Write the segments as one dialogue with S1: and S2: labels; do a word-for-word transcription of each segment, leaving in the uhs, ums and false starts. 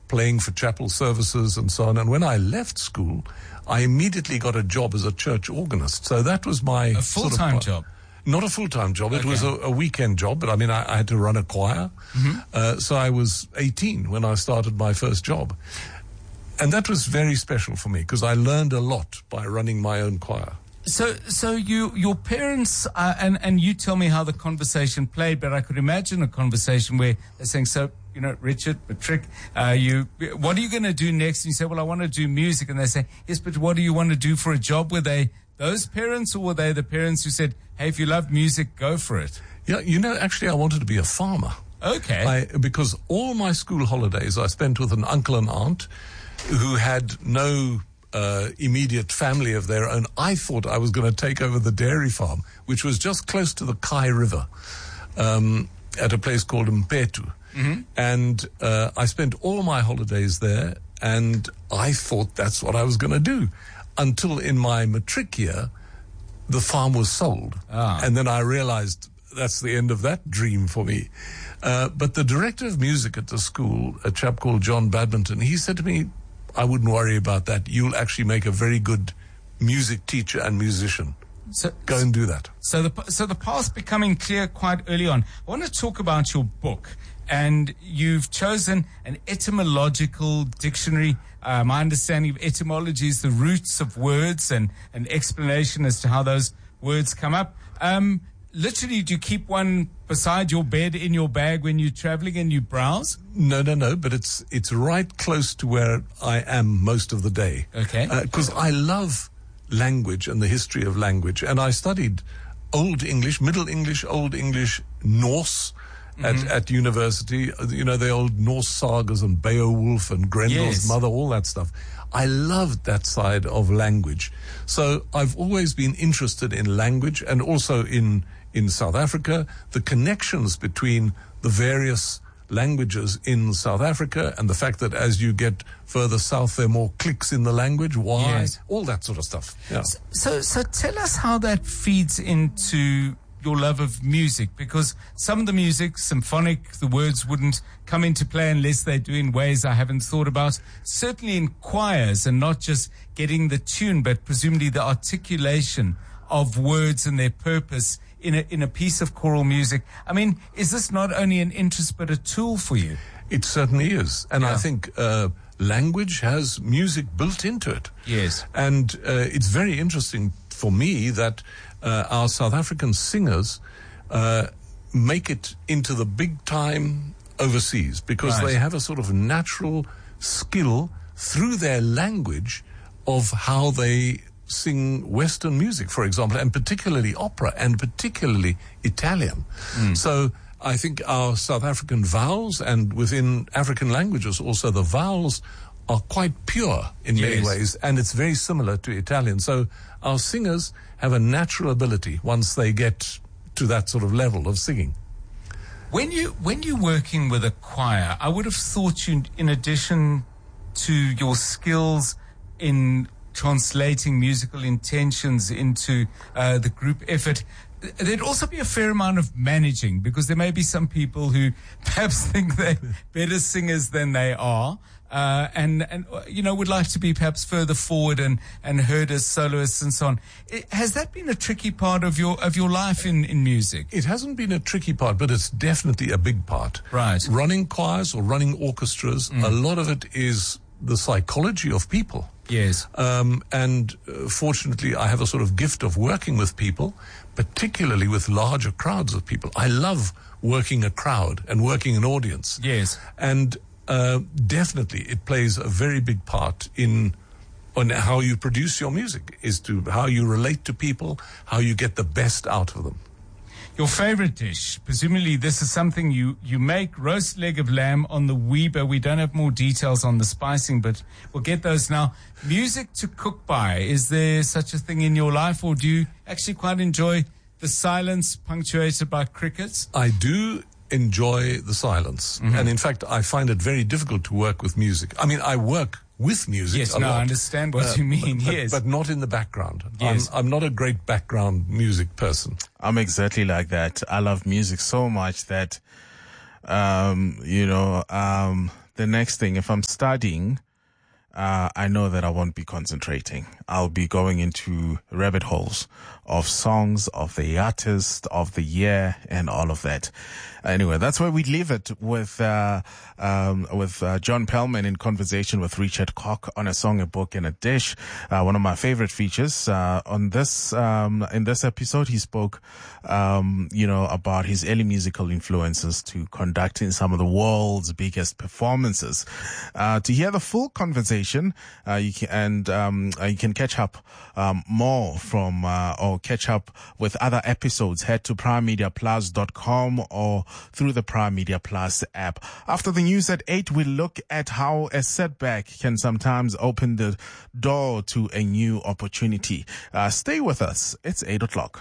S1: playing for chapel services and so on. And when I left school, I immediately got a job as a church organist. So that was my
S2: a full-time
S1: sort of,
S2: job.
S1: Not a full-time job. It
S2: okay.
S1: was a, a weekend job, but I mean, I, I had to run a choir.
S2: Mm-hmm.
S1: Uh, so I was eighteen when I started my first job. And that was very special for me because I learned a lot by running my own choir.
S2: So, so you, your parents, uh, and, and you tell me how the conversation played, but I could imagine a conversation where they're saying, so, you know, Richard, Patrick, uh, you, what are you going to do next? And you say, well, I want to do music. And they say, yes, but what do you want to do for a job? Were they those parents, or were they the parents who said, hey, if you love music, go for it?
S1: Yeah, you know, actually, I wanted to be a farmer.
S2: Okay.
S1: I, because all my school holidays I spent with an uncle and aunt who had no uh, immediate family of their own. I thought I was going to take over the dairy farm, which was just close to the Kai River, um, at a place called Mpetu.
S2: Mm-hmm.
S1: And uh, I spent all my holidays there, and I thought that's what I was going to do. Until in my matric year, the farm was sold.
S2: Ah.
S1: And then I realized that's the end of that dream for me. Uh, but the director of music at the school, a chap called John Badminton, he said to me, I wouldn't worry about that. You'll actually make a very good music teacher and musician.
S2: So,
S1: Go and do that.
S2: So the, so the path's becoming clear quite early on. I want to talk about your book. And you've chosen an etymological dictionary. Uh, my understanding of etymology is the roots of words and an explanation as to how those words come up. Um, literally, do you keep one beside your bed in your bag when you're traveling and you browse?
S1: No, no, no, but it's it's right close to where I am most of the day.
S2: Okay.
S1: Because uh, I love language and the history of language. And I studied Old English, Middle English, Old English, Norse, At,
S2: mm-hmm.
S1: at university, you know, the old Norse sagas and Beowulf and Grendel's
S2: yes.
S1: mother, all that stuff. I loved that side of language. So I've always been interested in language and also in, in South Africa, the connections between the various languages in South Africa and the fact that as you get further south, there are more clicks in the language, why,
S2: yes.
S1: all that sort of stuff. Yeah.
S2: So, so, so tell us how that feeds into your love of music, because some of the music, symphonic, the words wouldn't come into play unless they do in ways I haven't thought about. Certainly in choirs, and not just getting the tune, but presumably the articulation of words and their purpose in a, in a piece of choral music. I mean, is this not only an interest but a tool for you?
S1: It certainly is. And
S2: yeah.
S1: I think uh, language has music built into it.
S2: Yes.
S1: And uh, it's very interesting for me that uh, our South African singers uh, make it into the big time overseas because
S2: right.
S1: they have a sort of natural skill through their language of how they sing Western music, for example, and particularly opera and particularly Italian.
S2: Mm.
S1: So I think our South African vowels, and within African languages also, the vowels are quite pure in
S2: yes.
S1: many ways, and it's very similar to Italian. So our singers have a natural ability once they get to that sort of level of singing.
S2: When you when you're working with a choir, I would have thought you, in addition to your skills in translating musical intentions into uh, the group effort, there'd also be a fair amount of managing, because there may be some people who perhaps think they're better singers than they are, uh, and, and, you know, would like to be perhaps further forward and, and heard as soloists and so on. It, has that been a tricky part of your, of your life in, in music?
S1: It hasn't been a tricky part, but it's definitely a big part.
S2: Right.
S1: Running choirs or running orchestras, mm. a lot of it is the psychology of people.
S2: Yes.
S1: Um, and uh, fortunately, I have a sort of gift of working with people, particularly with larger crowds of people. I love working a crowd and working an audience.
S2: Yes.
S1: And uh, definitely it plays a very big part in on how you produce your music, is to how you relate to people, how you get the best out of them.
S2: Your favorite dish, presumably this is something you, you make, roast leg of lamb on the Weber. We don't have more details on the spicing, but we'll get those now. Music to cook by, is there such a thing in your life, or do you actually quite enjoy the silence punctuated by crickets?
S1: I do enjoy the silence. Mm-hmm. And in fact, I find it very difficult to work with music. I mean, I work with music
S2: yes,
S1: a
S2: no,
S1: lot.
S2: I understand what uh, you mean,
S1: but,
S2: yes.
S1: But, but not in the background.
S2: Yes.
S1: I'm, I'm not a great background music person.
S3: I'm exactly like that. I love music so much that, um, you know, um, the next thing, if I'm studying, uh, I know that I won't be concentrating. I'll be going into rabbit holes of songs, of the artist, of the year, and all of that. Anyway, that's where we leave it with uh, um, with uh, John Pellman in conversation with Richard Koch on A Song, a Book, and a Dish. Uh, one of my favorite features uh, on this um, in this episode. He spoke, um, you know, about his early musical influences to conducting some of the world's biggest performances. Uh, to hear the full conversation, uh, you can and um, uh, you can catch up um, more from uh, or catch up with other episodes. Head to prime media plus dot com or through the Prime Media Plus app. After the news at eight, we look at how a setback can sometimes open the door to a new opportunity. Uh, stay with us. It's eight o'clock.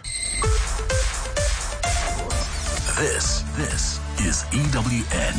S4: This, this is E W N.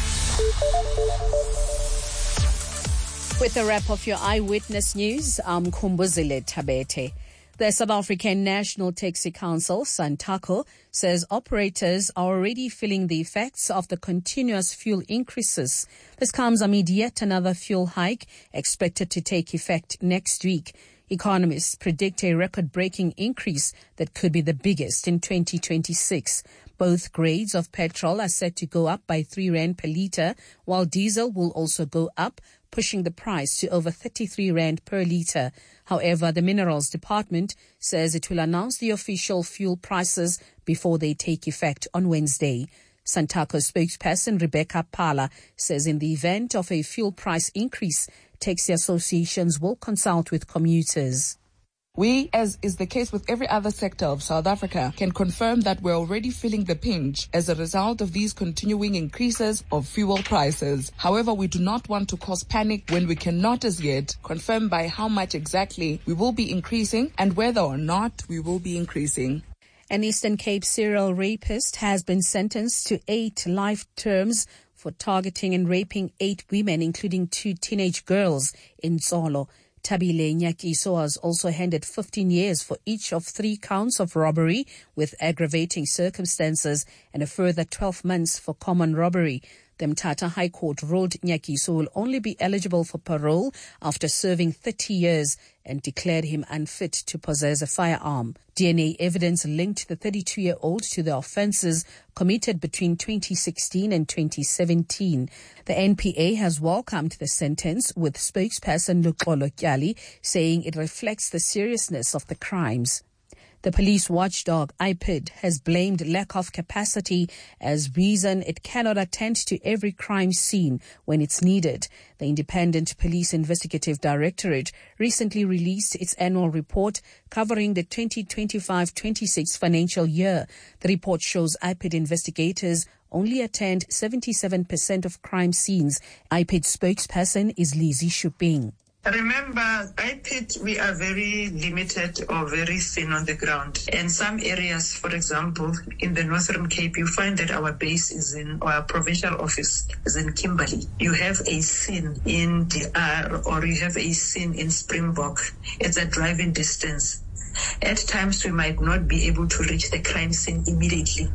S5: With a wrap of your Eyewitness News, I'm Kumbuzile Tabete. The South African National Taxi Council, SANTACO, says operators are already feeling the effects of the continuous fuel increases. This comes amid yet another fuel hike expected to take effect next week. Economists predict a record-breaking increase that could be the biggest in twenty twenty-six. Both grades of petrol are set to go up by three rand per litre, while diesel will also go up, pushing the price to over thirty-three rand per litre. However, the Minerals Department says it will announce the official fuel prices before they take effect on Wednesday. SANTACO spokesperson Rebecca Pala says in the event of a fuel price increase, taxi associations will consult with commuters.
S6: We, as is the case with every other sector of South Africa, can confirm that we're already feeling the pinch as a result of these continuing increases of fuel prices. However, we do not want to cause panic when we cannot as yet confirm by how much exactly we will be increasing and whether or not we will be increasing.
S5: An Eastern Cape serial rapist has been sentenced to eight life terms for targeting and raping eight women, including two teenage girls in Zolo. Tabile Nyakiso was also handed fifteen years for each of three counts of robbery with aggravating circumstances and a further twelve months for common robbery. The Mthatha High Court ruled Nyakiso will only be eligible for parole after serving thirty years and declared him unfit to possess a firearm. D N A evidence linked the thirty-two-year-old to the offences committed between twenty sixteen and twenty seventeen. The N P A has welcomed the sentence, with spokesperson Luxolo Kyali saying it reflects the seriousness of the crimes. The police watchdog I P I D has blamed lack of capacity as reason it cannot attend to every crime scene when it's needed. The Independent Police Investigative Directorate recently released its annual report covering the twenty twenty-five twenty-six financial year. The report shows I P I D investigators only attend seventy-seven percent of crime scenes. I P I D spokesperson is Lizzie Shuping.
S7: Remember, I P I D, we are very limited or very thin on the ground. In some areas, for example, in the Northern Cape, you find that our base is in, our provincial office is in Kimberley. You have a scene in D R or you have a scene in Springbok. It's a driving distance. At times, we might not be able to reach the crime scene immediately.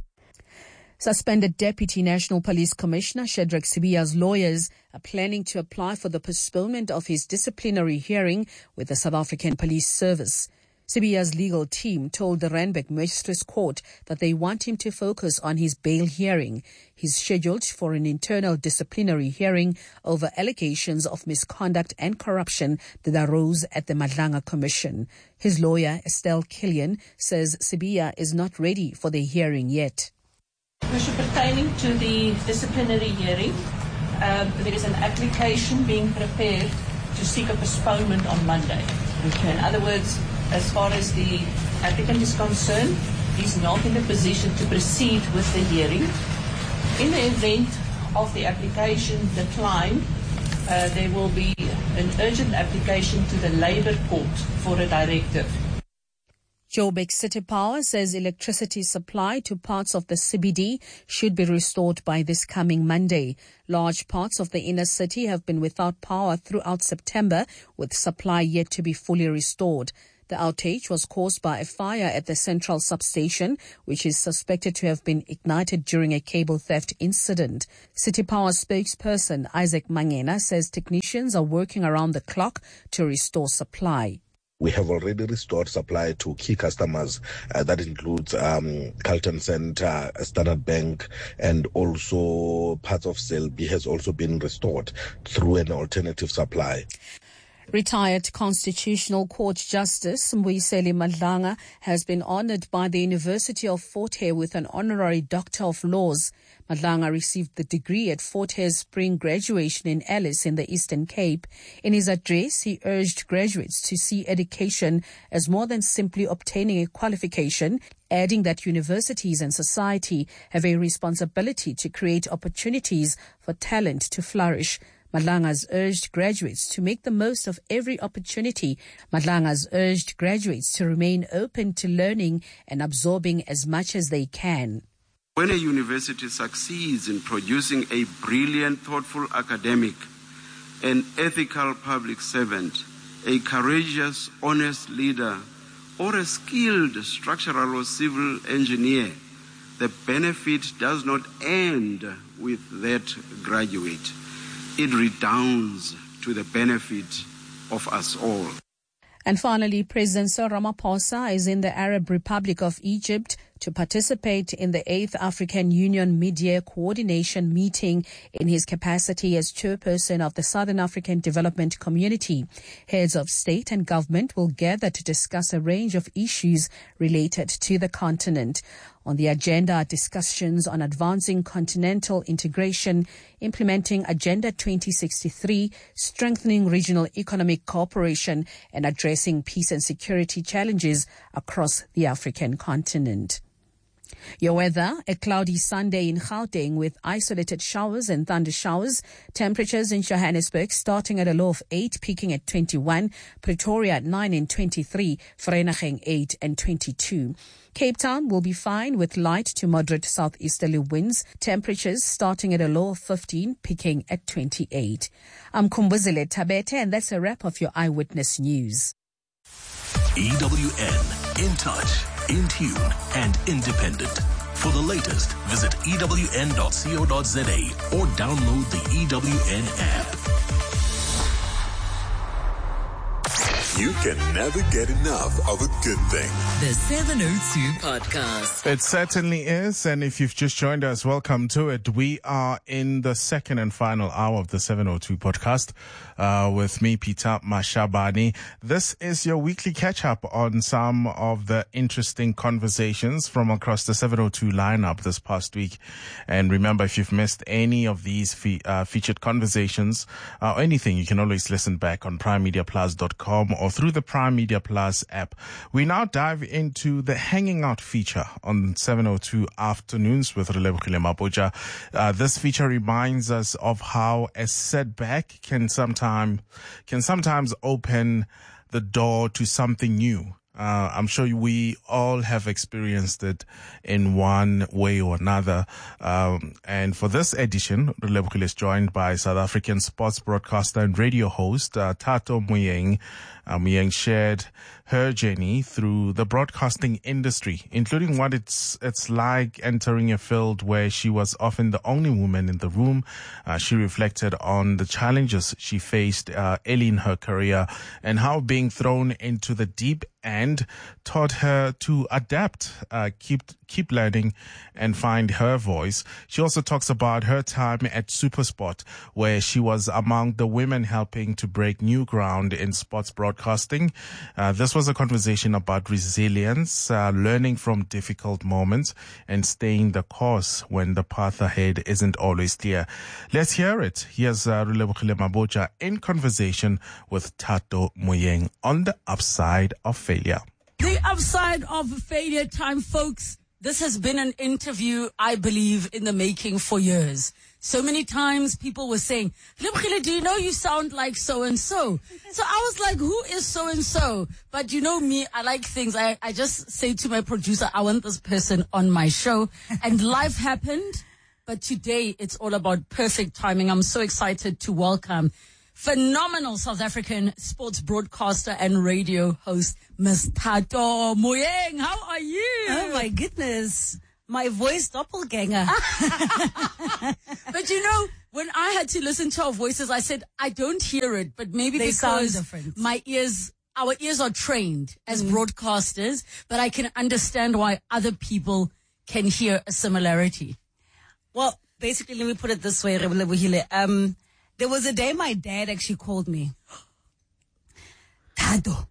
S5: Suspended Deputy National Police Commissioner Shadrack Sibiya's lawyers are planning to apply for the postponement of his disciplinary hearing with the South African Police Service. Sibiya's legal team told the Randburg Magistrates Court that they want him to focus on his bail hearing. He's scheduled for an internal disciplinary hearing over allegations of misconduct and corruption that arose at the Madlanga Commission. His lawyer, Estelle Killian, says Sibiya is not ready for the hearing yet.
S8: Issue pertaining to the disciplinary hearing, um, there is an application being prepared to seek a postponement on Monday. Okay. In other words, as far as the applicant is concerned, he's not in a position to proceed with the hearing. In the event of the application decline, uh, there will be an urgent application to the Labour Court for a directive.
S5: Joburg City Power says electricity supply to parts of the C B D should be restored by this coming Monday. Large parts of the inner city have been without power throughout September, with supply yet to be fully restored. The outage was caused by a fire at the central substation, which is suspected to have been ignited during a cable theft incident. City Power spokesperson Isaac Mangena says technicians are working around the clock to restore supply.
S9: We have already restored supply to key customers. Uh, that includes um, Carlton Center, Standard Bank, and also parts of Selby has also been restored through an alternative supply.
S5: Retired Constitutional Court Justice Mbuyiseli Madlanga has been honored by the University of Fort Hare with an honorary Doctor of Laws. Madlanga received the degree at Fort Hare's spring graduation in Alice in the Eastern Cape. In his address, he urged graduates to see education as more than simply obtaining a qualification, adding that universities and society have a responsibility to create opportunities for talent to flourish. Madlanga has urged graduates to make the most of every opportunity. Madlanga has urged graduates to remain open to learning and absorbing as much as they can.
S10: When a university succeeds in producing a brilliant, thoughtful academic, an ethical public servant, a courageous, honest leader, or a skilled structural or civil engineer, the benefit does not end with that graduate. It redounds to the benefit of us all.
S5: And finally, President Cyril Ramaphosa is in the Arab Republic of Egypt to participate in the eighth African Union Mid-Year Coordination Meeting in his capacity as chairperson of the Southern African Development Community. Heads of state and government will gather to discuss a range of issues related to the continent. On the agenda are discussions on advancing continental integration, implementing Agenda twenty sixty-three, strengthening regional economic cooperation, and addressing peace and security challenges across the African continent. Your weather, a cloudy Sunday in Gauteng with isolated showers and thunder showers. Temperatures in Johannesburg starting at a low of eight, peaking at twenty-one. Pretoria at nine and twenty-three. Vereeniging eight and twenty-two. Cape Town will be fine with light to moderate southeasterly winds. Temperatures starting at a low of fifteen, peaking at twenty-eight. I'm Kumbuzile Tabete, and that's a wrap of your Eyewitness News.
S4: E W N, in touch, in tune, and independent. For the latest, visit E W N dot co dot za or download the E W N app.
S11: You can never get enough of a good thing.
S12: The seven oh two Podcast.
S3: It certainly is. And if you've just joined us, welcome to it. We are in the second and final hour of the seven oh two Podcast uh, with me, Peter Mashabane. This is your weekly catch-up on some of the interesting conversations from across the seven oh two lineup this past week. And remember, if you've missed any of these fe- uh, featured conversations uh, or anything, you can always listen back on prime media plus dot com or through the Prime Media Plus app. We now dive into the Hanging Out feature on seven oh two Afternoons with Relebogile Mabotja. Uh, this feature reminds us of how a setback can sometime, can sometimes open the door to something new. Uh, I'm sure we all have experienced it in one way or another. Um, and for this edition, Relebogile is joined by South African sports broadcaster and radio host, uh, Thato Moyeng. Uh, Moyeng shared her journey through the broadcasting industry, including what it's it's like entering a field where she was often the only woman in the room. Uh, she reflected on the challenges she faced uh, early in her career and how being thrown into the deep end taught her to adapt, uh, keep keep learning, and find her voice. She also talks about her time at SuperSport, where she was among the women helping to break new ground in sports broadcasting. Uh, this was a conversation about resilience, uh, learning from difficult moments, and staying the course when the path ahead isn't always clear. Let's hear it. Here's uh, Relebogile Mabotja in conversation with Thato Moyeng on the upside of failure.
S13: The upside of failure time, folks. This has been an interview, I believe, in the making for years. So many times people were saying, Relebogile, do you know you sound like so-and-so? So I was like, who is so-and-so? But you know me, I like things. I, I just say to my producer, I want this person on my show. And life happened. But today it's all about perfect timing. I'm so excited to welcome phenomenal South African sports broadcaster and radio host, Miss Thato Moyeng. How are you?
S14: Oh my goodness. My voice doppelganger.
S13: But you know, when I had to listen to our voices, I said, I don't hear it, but maybe
S14: They sound
S13: because
S14: different.
S13: my ears, our ears are trained as broadcasters, but I can understand why other people can hear a similarity.
S14: Well, basically, let me put it this way, Rebulebogile. Um, there was a day my dad actually called me. Tado,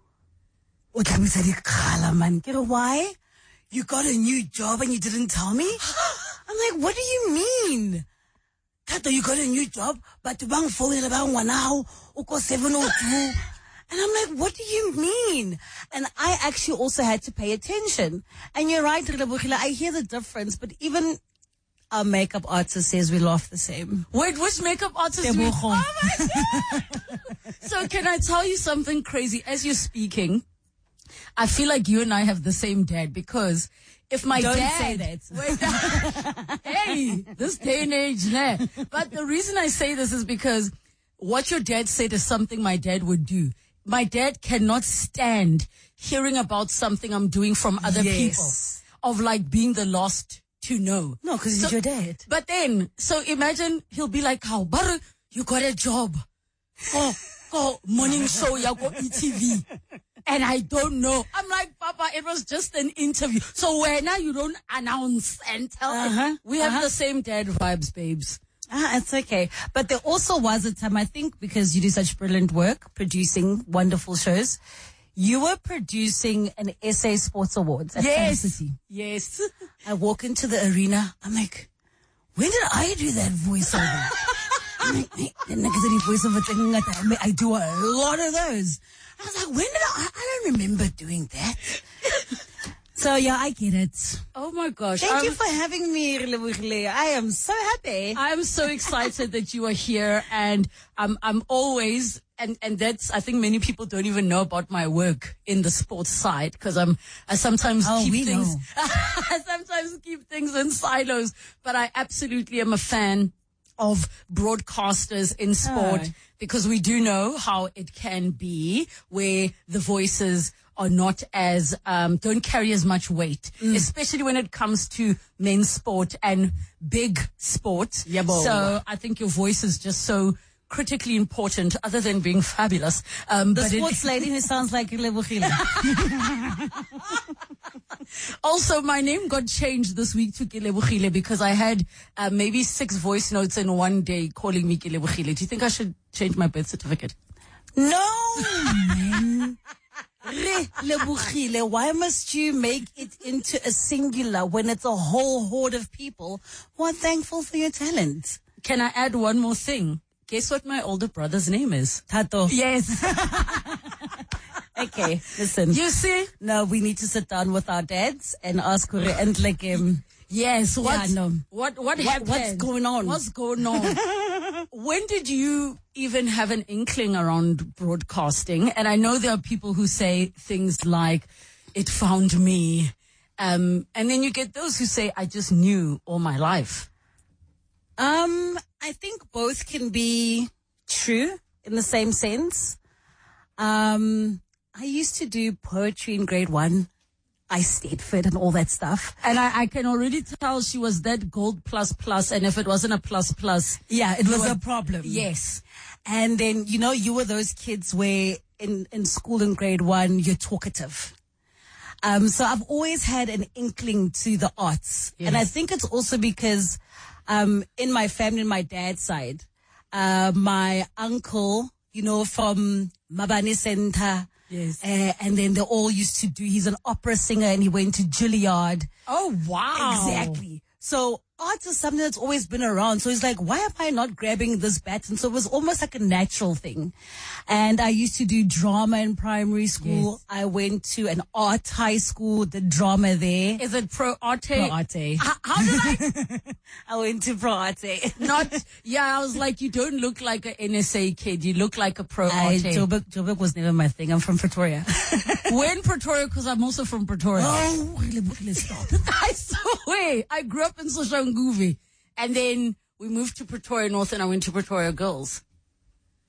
S14: o tlamehisa dikgala, man. Ke re, why? You got a new job and you didn't tell me? I'm like, what do you mean? Tado, you got a new job, but bang phone le bang ngwana uko seven oh two. And I'm like, what do you mean? And I actually also had to pay attention. And you're right, Rebogile, I hear the difference, but even our makeup artist says we laugh the same.
S13: Wait, which makeup artist? We, oh my God. So can I tell you something crazy? As you're speaking, I feel like you and I have the same dad, because if my
S14: Don't
S13: dad...
S14: say that.
S13: Wait, hey, this day and age, nah. But the reason I say this is because what your dad said is something my dad would do. My dad cannot stand hearing about something I'm doing from other
S14: Yes.
S13: people, of like being the last to know.
S14: No, because
S13: So-
S14: he's your dad.
S13: But then, so imagine he'll be like, how, but you got a job. Oh, oh, morning show, you go E T V. And I don't know. I'm like, Papa, it was just an interview. So when now you don't announce and tell
S14: Uh-huh,
S13: we have
S14: uh-huh.
S13: the same dad vibes, babes.
S14: Ah, it's okay. But there also was a time, I think, because you do such brilliant work producing wonderful shows, you were producing an S A Sports Awards at Fan City.
S13: Yes.
S14: I walk into the arena. I'm like, when did I do that voiceover? I'm like, "Hey, the negative voiceover thing, I mean, I do a lot of those. I was like, when did I? I don't remember doing that. So yeah, I get it.
S13: Oh my gosh.
S14: Thank
S13: I'm-
S14: you for having me, Relebohile. I am so happy.
S13: I'm so excited that you are here, and I'm I'm always and and that's I think many people don't even know about my work in the sports side, because I'm I sometimes
S14: Oh,
S13: keep
S14: we
S13: things
S14: know.
S13: I sometimes keep things in silos, but I absolutely am a fan of broadcasters in sport,
S14: Oh.
S13: because we do know how it can be where the voices are not as, um, don't carry as much weight, especially when it comes to men's sport and big sport.
S14: Yabo.
S13: So I think your voice is just so critically important, other than being fabulous. Um,
S14: The
S13: but it-
S14: sports lady who sounds like Relebohile.
S13: Also, my name got changed this week to Kelebohile because I had uh, maybe six voice notes in one day calling me Kelebohile. Do you think I should change my birth certificate?
S14: No, man. Relebohile. Why must you make it into a singular when it's a whole horde of people who are thankful for your talent?
S13: Can I add one more thing? Guess what my older brother's name is?
S14: Tato.
S13: Yes.
S14: Okay, listen.
S13: You see?
S14: No, we need to sit down with our dads and ask Kore and like him.
S13: Yes. What,
S14: Yeah, no.
S13: what, what,
S14: What-
S13: happened?
S14: what's going on?
S13: What's going on? When did you even have an inkling around broadcasting? And I know there are people who say things like, it found me. Um, and then you get those who say, I just knew all my life.
S14: Um, I think both can be true in the same sense. Um, I used to do poetry in grade one. I stayed fit and all that stuff.
S13: And I, I can already tell she was that gold plus plus. And if it wasn't a plus plus.
S14: Yeah, it
S13: you
S14: was
S13: were-
S14: a problem.
S13: Yes.
S14: And then, you know, you were those kids where in, in school in grade one, you're talkative. Um, so I've always had an inkling to the arts.
S13: Yes.
S14: And I think it's also because, um, in my family, in my dad's side, uh, my uncle, you know, from Mabane Center.
S13: Yes.
S14: Uh, and then they all used to do, he's an opera singer and he went to Juilliard.
S13: Oh, wow.
S14: Exactly. So art is something that's always been around. So he's like, why am I not grabbing this baton? So it was almost like a natural thing. And I used to do drama in primary school.
S13: Yes.
S14: I went to an art high school, did drama there.
S13: Is it pro arte?
S14: Pro arte.
S13: How, how did I
S14: I went to pro arte.
S13: not? Yeah, I was like, you don't look like an N S A kid. You look like a pro
S14: I,
S13: arte.
S14: Joburg, Joburg was never my thing. I'm from Pretoria.
S13: When Pretoria? Because I'm also from Pretoria.
S14: Oh, let's stop.
S13: I swear, I grew up in Soshanguve, and then we moved to Pretoria North, and I went to Pretoria Girls.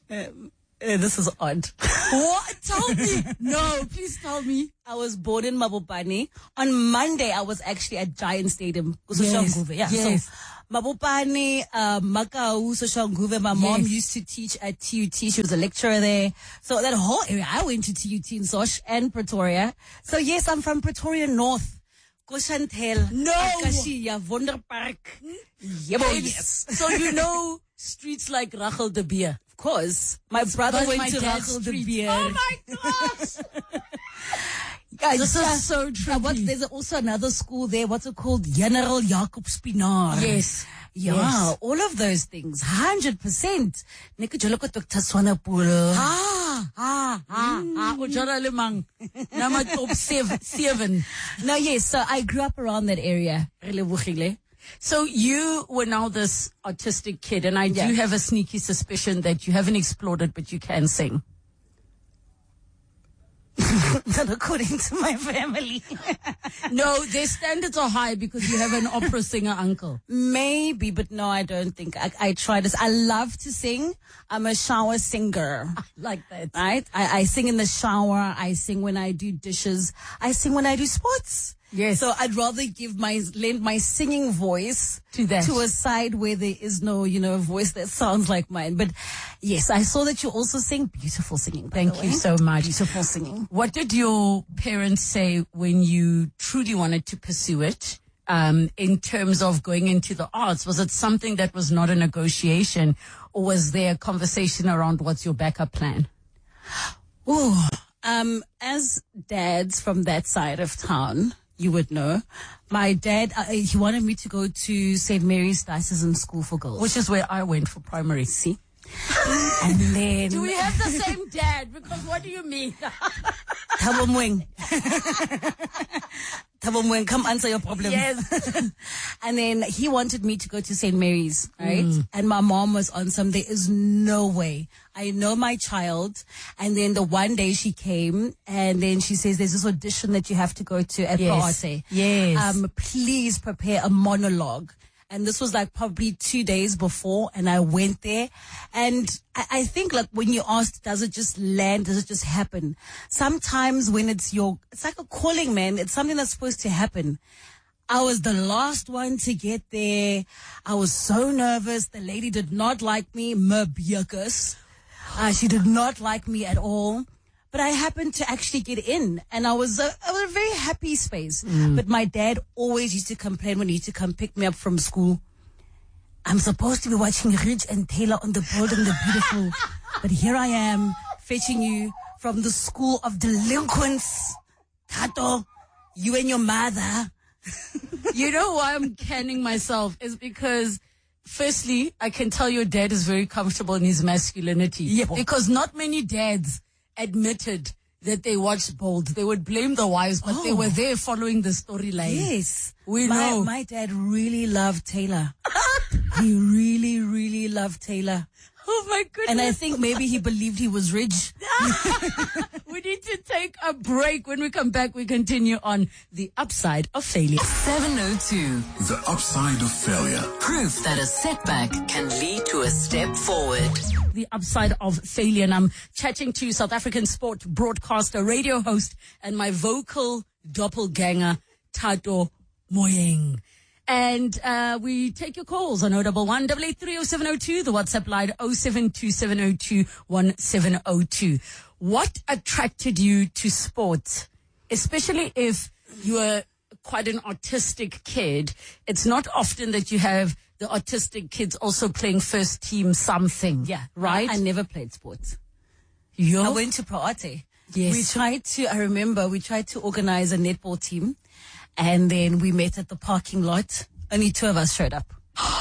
S13: Um, uh, this is odd.
S14: What? Tell me. No, please tell me. I was born in Mabopane. On Monday, I was actually at Giant Stadium.
S13: Yes.
S14: Yeah.
S13: Yes.
S14: So, Mabopane, uh, Makau, Soshanguve. My mom
S13: Yes.
S14: used to teach at T U T. She was a lecturer there. So that whole area, I went to T U T in Sosh and Pretoria. So yes, I'm from Pretoria North. Koshantel.
S13: No.
S14: Akashia, Wonderpark. Yeah, boy, yes.
S13: So you know streets like Rachel de Beer.
S14: Of course. My brother
S13: That's
S14: went
S13: my
S14: to
S13: dad's
S14: Rachel de
S13: street.
S14: Beer.
S13: Oh my gosh.
S14: Guys,
S13: This
S14: yeah.
S13: is so
S14: Uh, what,
S13: trippy.
S14: there's also another school there. What's it called? General Jacob Spinar.
S13: Yes.
S14: Yeah,
S13: Yes.
S14: all of those things. one hundred percent. Nika joloko Doctor Swanepoel.
S13: Ah, ah, ah, ah, Ujara Lemang. Number top seven, seven.
S14: No, yes. So I grew up around that area. Relebohile.
S13: So you were now this autistic kid, and I
S14: Yeah.
S13: do have a sneaky suspicion that you haven't explored it, but you can sing.
S14: Not according to my family.
S13: No, their standards are high because you have an opera singer uncle.
S14: Maybe, but no, I don't think. I, I try this. I love to sing. I'm a shower singer.
S13: Like that.
S14: Right? I, I sing in the shower. I sing when I do dishes. I sing when I do sports.
S13: Yes.
S14: So I'd rather give my, lend my singing voice
S13: To that.
S14: to a side where there is no, you know, voice that sounds like mine. But yes, I saw that you also sing. Beautiful singing. by
S13: Thank
S14: the
S13: you
S14: way.
S13: so much.
S14: Beautiful singing.
S13: What did your parents say when you truly wanted to pursue it? Um, in terms of going into the arts, was it something that was not a negotiation, or was there a conversation around what's your backup plan?
S14: Oh, um, as dads from that side of town, you would know, my dad, uh, he wanted me to go to Saint Mary's Diocesan School for Girls.
S13: Which is where I went for primary. See?
S14: And then...
S13: Do we have the same dad? Because what do you mean?
S14: Thabo Moeng. Thabo Moeng, come answer your problem.
S13: Yes.
S14: And then he wanted me to go to Saint Mary's, right? Mm. And my mom was on some, there is no way. I know my child. And then the one day she came and then she says, there's this audition that you have to go to at
S13: Yes.
S14: Paate.
S13: Yes.
S14: Um, please prepare a monologue. And this was like probably two days before, and I went there. And I, I think like when you asked, does it just land? Does it just happen? Sometimes when it's your, it's like a calling, man. It's something that's supposed to happen. I was the last one to get there. I was so nervous. The lady did not like me. Mabiakus. Uh, she did not like me at all. But I happened to actually get in, and I was a, I was a very happy space. Mm. But my dad always used to complain when he used to come pick me up from school. I'm supposed to be watching Ridge and Taylor on the Bold and the Beautiful, but here I am fetching you from the school of delinquents. Tato, you and your mother.
S13: You know why I'm canning myself is because, firstly, I can tell your dad is very comfortable in his masculinity.
S14: Yep.
S13: Because not many dads admitted that they watched Bold. They would blame the wives, but
S14: Oh.
S13: they were there following the storyline.
S14: Yes.
S13: We
S14: my,
S13: know.
S14: My dad really loved Taylor. He really, really loved Taylor.
S13: Oh my goodness.
S14: And I think maybe he believed he was rich.
S13: We need to take a break. When we come back, we continue on the upside of failure.
S12: seven oh two.
S11: The upside of failure.
S12: Proof that a setback can lead to a step forward.
S13: The upside of failure. And I'm chatting to South African sport broadcaster, radio host, and my vocal doppelganger, Tato Moeng. And uh we take your calls on oh one one, eight eight three, oh seven oh two, the WhatsApp line oh seven two seven oh two, one seven oh two. What attracted you to sport, especially if you are quite an autistic kid? It's not often that you have the autistic kids also playing first team something.
S14: Yeah.
S13: Right?
S14: I, I never played sports.
S13: Yo?
S14: I went to Proate.
S13: Yes.
S14: We tried to, I remember, we tried to organize a netball team, and then we met at the parking lot. Only two of us showed up.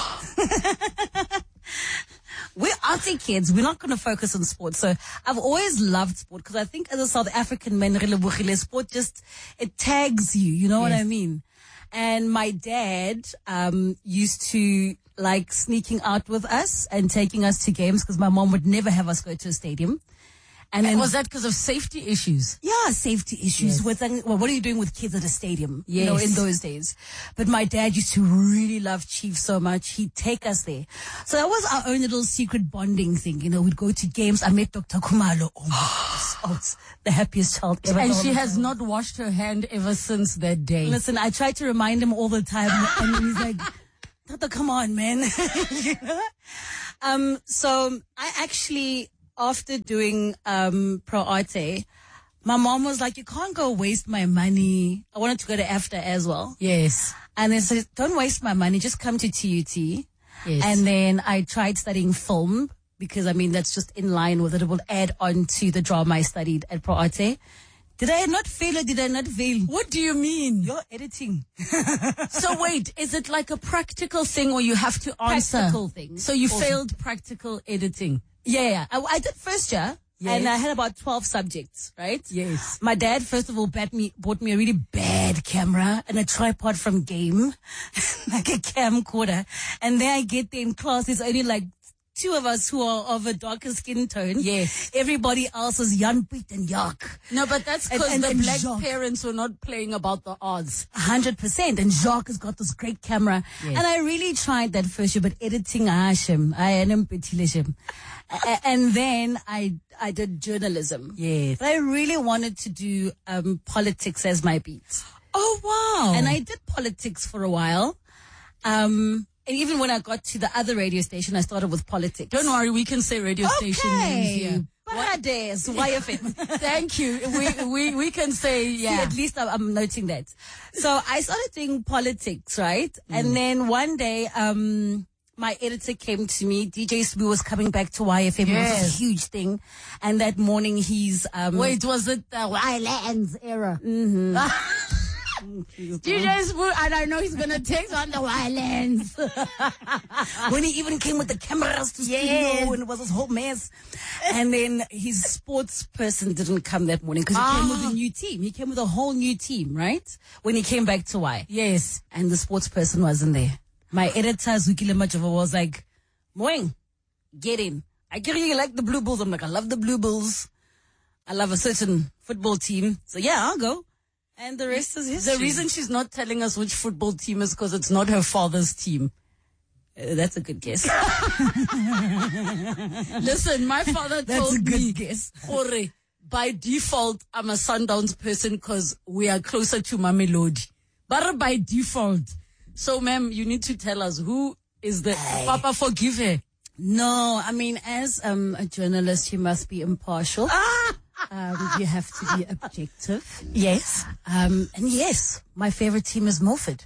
S14: We're arty kids. We're not going to focus on sports. So I've always loved sport because I think as a South African man, sport just, it tags you. You know what
S13: Yes.
S14: I mean? And my dad um used to like sneaking out with us and taking us to games because my mom would never have us go to a stadium.
S13: And then, was that because of safety issues?
S14: Yeah, safety issues.
S13: Yes.
S14: With well, what are you doing with kids at a stadium?
S13: Yes.
S14: You know, in those days. But my dad used to really love Chiefs so much. He'd take us there. So that was our own little secret bonding thing. You know, we'd go to games. I met Doctor Khumalo. Oh my goodness. Oh, it's the happiest child ever.
S13: And she has not washed her hand ever since that day.
S14: Listen, I try to remind him all the time, and he's like, Tata, come on, man. You know? Um, so I actually, after doing um Pro Arte, my mom was like, you can't go waste my money. I wanted to go to AFTA as well.
S13: Yes.
S14: And then said, don't waste my money, just come to T U T.
S13: Yes.
S14: And then I tried studying film, because I mean, that's just in line with it. It will add on to the drama I studied at Pro Arte. Did I not fail or did I not fail?
S13: What do you mean?
S14: You're editing.
S13: So wait, is it like a practical thing or you have to answer?
S14: Practical thing.
S13: So you
S14: Also.
S13: failed practical editing?
S14: Yeah, yeah. I, I did first year.
S13: Yes.
S14: And I had about twelve subjects, right?
S13: Yes.
S14: My dad, first of all, bought me, bought me a really bad camera and a tripod from Game, like a camcorder. And then I get there in class, there's only like two of us who are of a darker skin tone.
S13: Yes.
S14: Everybody else is Jan Piet and Jacques.
S13: No, but that's
S14: And-
S13: because
S14: and-
S13: the
S14: and
S13: black
S14: Jacques.
S13: parents were not playing about the odds.
S14: one hundred percent. And Jacques has got this great camera.
S13: Yes.
S14: And I really tried that first year, but editing, Hashem, I am Petilishim. And then I, I did journalism.
S13: Yes.
S14: But I really wanted to do, um, politics as my beat.
S13: Oh, wow.
S14: And I did politics for a while. Um, and even when I got to the other radio station, I started with politics.
S13: Don't worry, we can say radio station names here.
S14: Parades, Y F M.
S13: Thank you. We, we, we can say, yeah.
S14: See, at least I'm, I'm noting that. So I started doing politics, right?
S13: Mm.
S14: And then one day, um, my editor came to me. D J Sbu was coming back to Y F M. It was
S13: Yes.
S14: a huge thing. And that morning he's, um,
S13: Wait, was it the Wildlands era?
S14: Mm-hmm.
S13: D J Sbu, and I know he's going to take on the Wildlands.
S14: when he even came with the cameras to
S13: Yes.
S14: studio and it was this whole mess. And then his sports person didn't come that morning because he
S13: Ah.
S14: came with a new team. He came with a whole new team, right? When he came back to Y.
S13: Yes.
S14: And the sports person wasn't there. My editor, Zukile Majova, was like, Moeng, get in. I get you like the Blue Bulls. I'm like, I love the Blue Bulls. I love a certain football team. So yeah, I'll go. And the rest is history.
S13: The reason she's not telling us which football team is because it's not her father's team.
S14: Uh, that's a good guess.
S13: Listen, my father
S14: That's
S13: told
S14: a good
S13: me,
S14: guess.
S13: Ore, by default, I'm a Sundowns person because we are closer to Mamelodi. But by default. So, ma'am, you need to tell us who is the... Papa, forgive her.
S14: No, I mean, as um, a journalist, you must be impartial. Um, you have to be objective.
S13: Yes.
S14: Um, and yes, my favorite team is Milford.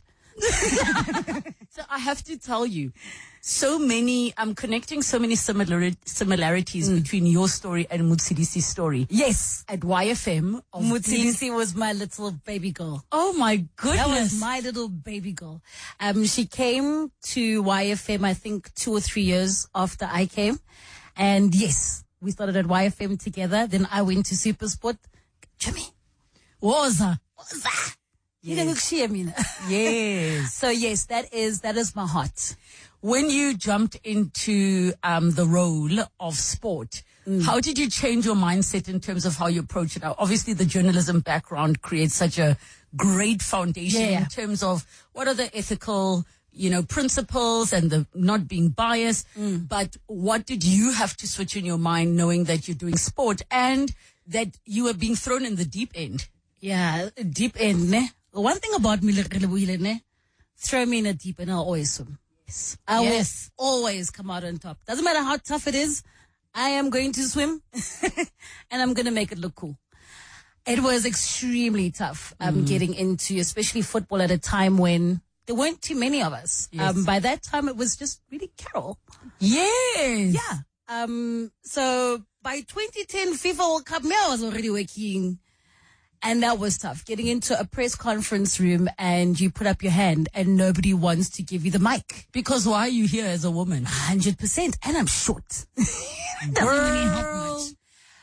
S13: So I have to tell you, so many, I'm connecting so many similar, similarities
S14: Mm.
S13: between your story and Mutsidisi's story.
S14: Yes.
S13: At Y F M. of being-
S14: Mutsidisi was my little baby girl.
S13: Oh my goodness.
S14: That was my little baby girl. Um, she came to Y F M, I think, two or three years after I came. And yes, we started at Y F M together. Then I went to Supersport. Jimmy.
S13: Woza.
S14: Woza.
S13: Yes.
S14: Yes.
S13: Yes.
S14: So yes, that is, that is my heart.
S13: When you jumped into um, the role of sport,
S14: Mm.
S13: how did you change your mindset in terms of how you approach it? Now, obviously, the journalism background creates such a great foundation
S14: Yeah.
S13: in terms of what are the ethical, you know, principles and the not being biased.
S14: Mm.
S13: But what did you have to switch in your mind knowing that you're doing sport and that you were being thrown in the deep end?
S14: Yeah, deep end, ne? One thing about me, Lebohile, ne? Throw me in a deep end, I'll always swim. Yes. I
S13: Yes.
S14: will always come out on top. Doesn't matter how tough it is, I am going to swim and I'm going to make it look cool. It was extremely tough, um,
S13: Mm.
S14: getting into, especially football at a time when there weren't too many of us.
S13: Yes.
S14: Um, by that time, it was just really Carol.
S13: Yes.
S14: Yeah. Um, so by twenty ten FIFA World Cup, me, I was already working. And that was tough. Getting into a press conference room and you put up your hand and nobody wants to give you the mic.
S13: Because why are you here as a woman?
S14: one hundred percent. And I'm short. Doesn't really help much. But I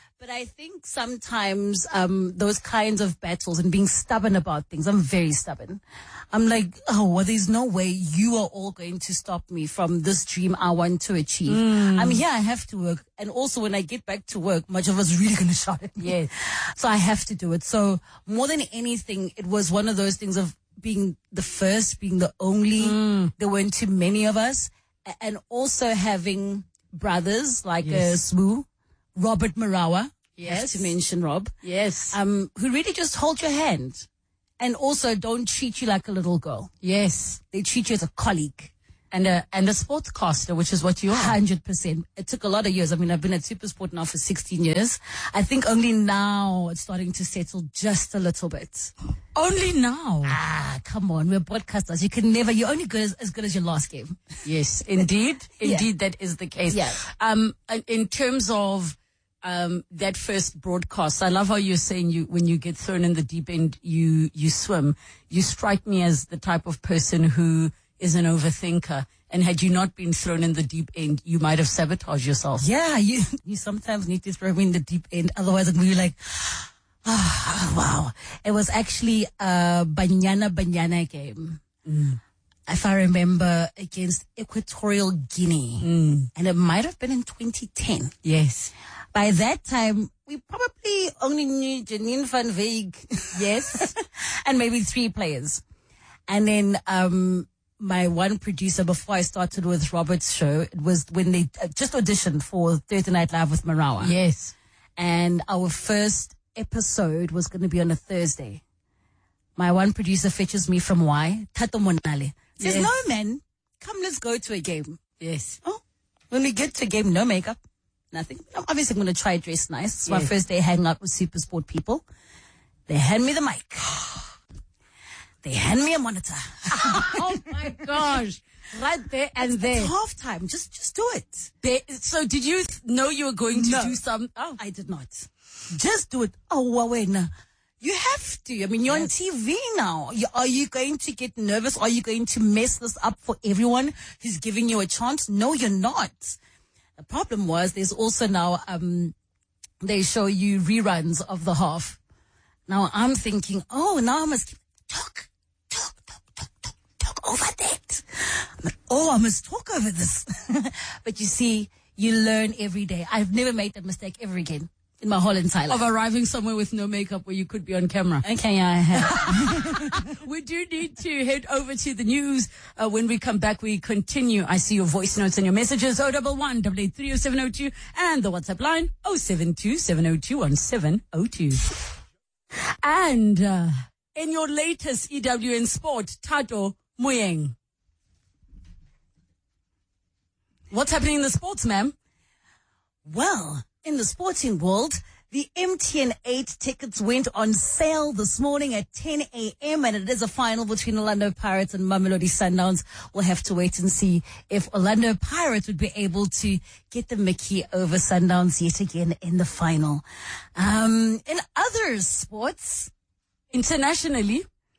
S13: I think sometimes um, those kinds of battles and being stubborn about things, I'm very stubborn. I'm like, oh, well, there's no way you are all going to stop me from this dream I want to achieve.
S14: Mm.
S13: I'm here, I have to work. And also when I get back to work, much of us really going to shout at me. Yeah. So I have to do it. So more than anything, it was one of those things of being the first, being the only. Mm. There weren't too many of us. And also having brothers like yes. uh, Smoo, Robert Marawa. Yes. To mention Rob.
S14: Yes.
S13: Um, who really just hold your hand and also don't treat you like a little girl.
S14: Yes.
S13: They treat you as a colleague.
S14: And a, and a sportscaster, which is what you are.
S13: one hundred percent. It took a lot of years. I mean, I've been at Supersport now for sixteen years. I think only now it's starting to settle just a little bit.
S14: Only now?
S13: Ah, come on. We're broadcasters. You can never, you're only good as, as good as your last game.
S14: Yes, indeed. Indeed,
S13: yeah.
S14: That is the case.
S13: Yeah.
S14: Um, in terms of, um, that first broadcast, I love how you're saying you, when you get thrown in the deep end, you, you swim. You strike me as the type of person who is an overthinker. And had you not been thrown in the deep end, you might have sabotaged yourself.
S13: Yeah, you, you sometimes need to throw me in the deep end. Otherwise, I'm really like, oh, wow. It was actually a Banyana Banyana game.
S14: Mm.
S13: If I remember, against Equatorial Guinea.
S14: Mm.
S13: And it might have been in twenty ten.
S14: Yes.
S13: By that time, we probably only knew Janine van Veek.
S14: Yes.
S13: And maybe three players. And then, um, my one producer before I started with Robert's show, it was when they uh, just auditioned for Thursday Night Live with Marawa.
S14: Yes.
S13: And our first episode was going to be on a Thursday. My one producer fetches me from Y, Tato Monale. Says,
S14: yes.
S13: No, man, come, let's go to a game.
S14: Yes.
S13: Oh, when we get to a game, no makeup, nothing. I'm obviously going to try dress nice. It's
S14: yes.
S13: my first day hanging out with Supersport people. They hand me the mic. They hand me a monitor.
S14: Oh my gosh. Right there and
S13: it's,
S14: there.
S13: It's half time. Just, just do it.
S14: They, so did you th- know you were going to
S13: no,
S14: do some?
S13: Oh, I did not. Just do it. Oh, Wawena. You have to. I mean, you're yes. on T V now. You, are you going to get nervous? Are you going to mess this up for everyone who's giving you a chance? No, you're not. The problem was there's also now, um, they show you reruns of the half. Now I'm thinking, oh, now I must talk. Over that. Oh, I must talk over this. But you see, you learn every day. I've never made that mistake ever again in my whole entire life.
S14: Of arriving somewhere with no makeup where you could be on camera.
S13: Okay, I have.
S14: We do need to head over to the news. Uh, when we come back, we continue. I see your voice notes and your messages. oh one one, eight eight three oh seven oh two and the WhatsApp line oh seven two, seven oh two, one seven oh two. And uh, in your latest E W N Sport, Tato Moyeng. What's happening in the sports, ma'am?
S13: Well, in the sporting world, the M T N eight tickets went on sale this morning at ten a.m. and it is a final between Orlando Pirates and Mamelodi Sundowns. We'll have to wait and see if Orlando Pirates would be able to get the Mickey over Sundowns yet again in the final. Um, in other sports,
S14: internationally,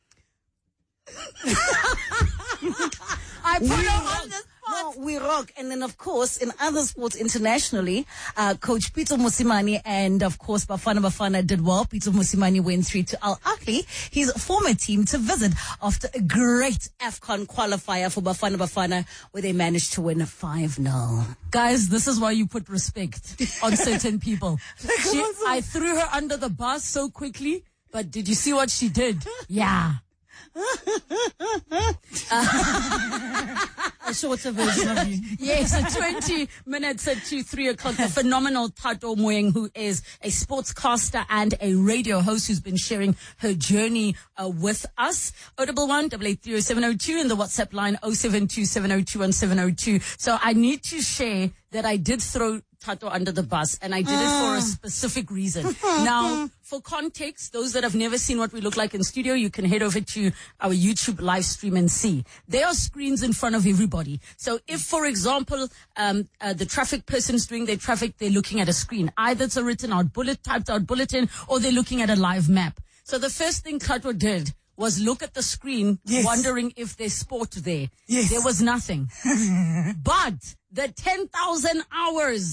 S14: I put her on the spot.
S13: No, we rock. And then, of course, in other sports internationally, uh, Coach Peter Mosimane and, of course, Bafana Bafana did well. Peter Mosimane went through to Al Ahly, his former team, to visit after a great AFCON qualifier for Bafana Bafana, where they managed to win five nil.
S14: Guys, this is why you put respect on certain people. She, I threw her under the bus so quickly, but did you see what she did? Yeah.
S13: uh, a shorter version of you.
S14: Yes, a twenty minutes to three o'clock. The phenomenal Tato Moyeng, who is a sportscaster and a radio host who's been sharing her journey uh, with us. oh one one, eight eight three oh seven oh two and the WhatsApp line oh seven two, seven oh two, one seven oh two. So I need to share that I did throw Tato under the bus, and I did it for a specific reason. Now, for context, those that have never seen what we look like in studio, you can head over to our YouTube live stream and see. There are screens in front of everybody. So if, for example, um, uh, the traffic person's doing their traffic, they're looking at a screen. Either it's a written out bullet, typed out bulletin, or they're looking at a live map. So the first thing Tato did was look at the screen, yes. wondering if there's sport there.
S13: Yes.
S14: There was nothing. But the ten thousand hours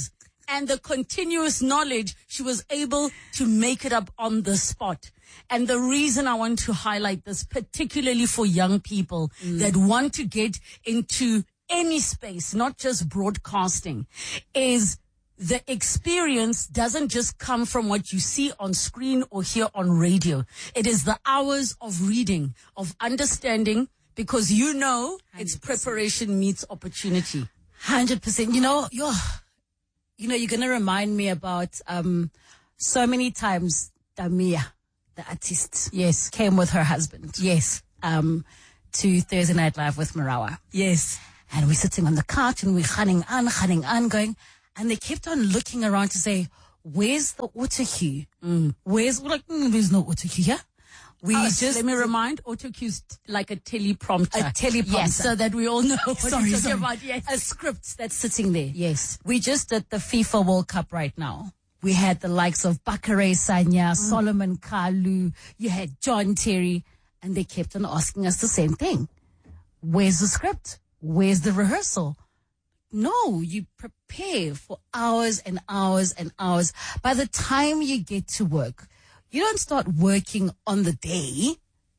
S13: and the continuous knowledge, she was able to make it up on the spot. And the reason I want to highlight this, particularly for young people mm. that want to get into any space, not just broadcasting, is the experience doesn't just come from what you see on screen or hear on radio. It is the hours of reading, of understanding, because you know one hundred percent. It's preparation meets opportunity.
S14: one hundred percent. You know, you're, you know, you're going to remind me about um, so many times Tamia, the artist,
S13: yes,
S14: came with her husband.
S13: Yes.
S14: Um, to Thursday Night Live with Marawa.
S13: Yes.
S14: And we're sitting on the couch and we're hunting on, hunting on, going, and they kept on looking around to say, where's the auto cue?
S13: Mm.
S14: Where's, we're like, mm, there's no auto cue here.
S13: We uh, just, let me remind, auto cue's like a teleprompter.
S14: A teleprompter.
S13: Yes, so that we all know what
S14: sorry,
S13: you're talking
S14: sorry.
S13: about. Yes.
S14: A script that's sitting there.
S13: Yes.
S14: We just did the FIFA World Cup right now. We had the likes of Bakare Sanya, mm. Solomon Kalu, you had John Terry, and they kept on asking us the same thing. Where's the script? Where's the rehearsal? No, you prepare for hours and hours and hours. By the time you get to work, you don't start working on the day.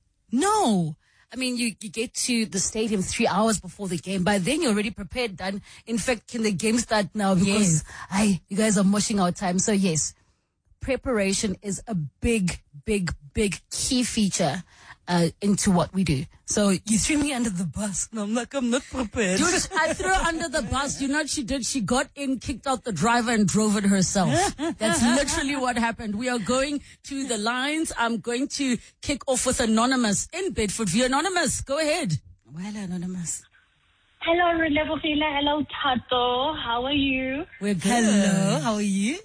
S14: No. I mean, you, you get to the stadium three hours before the game. By then, you're already prepared, done. In fact, can the game start now? Because,
S13: yes.
S14: I, you guys are mushing our time. So, yes, preparation is a big, big, big key feature uh, into what we do. So, you threw me under the bus. And I'm like, I'm not prepared.
S13: Dude, I threw her under the bus. You know what she did? She got in, kicked out the driver, and drove it herself. That's literally what happened. We are going to the lines. I'm going to kick off with Anonymous in Bedford View. Anonymous, go ahead.
S14: Well, Anonymous.
S15: Hello, Relevofila. Hello, Tato. How are you?
S14: We're good. Hello, how are you?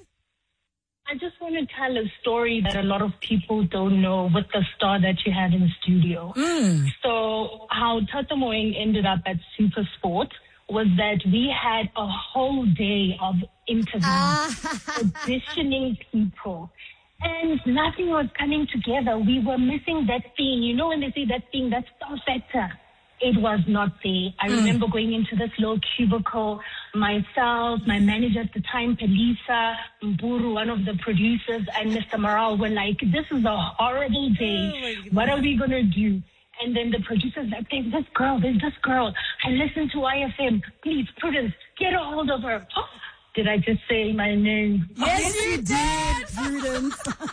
S15: I just want to tell a story that a lot of people don't know with the star that you have in the studio.
S13: Mm.
S15: So how Tato Moeng ended up at Super Sport was that we had a whole day of interviews,
S14: Ah.
S15: auditioning people, and nothing was coming together. We were missing that thing. You know when they say that thing, that star factor? It was not there. I
S13: Mm.
S15: remember going into this little cubicle, myself, my manager at the time, Pelisa, Mburu, one of the producers, and Mister Morale were like, this is a horrible day.
S14: Oh
S15: What are we going to do? And then the producers like, there's this girl, there's this girl. I listen to I F M. Please, Prudence, get a hold of her. Oh, did I just say my name?
S14: Yes, you did, Prudence.